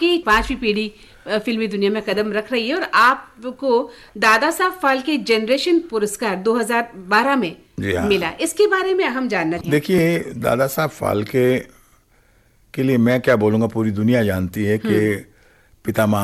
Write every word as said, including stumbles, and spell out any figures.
आपकी पांचवी पीढ़ी फिल्मी दुनिया में कदम रख रही है और आपको दादा साहब फाल्के जनरेशन पुरस्कार दो हज़ार बारह में हाँ। मिला। इसके बारे में हम जानना चाहते हैं। देखिए, दादा साहब फाल्के के लिए मैं क्या बोलूँगा, पूरी दुनिया जानती है कि पितामह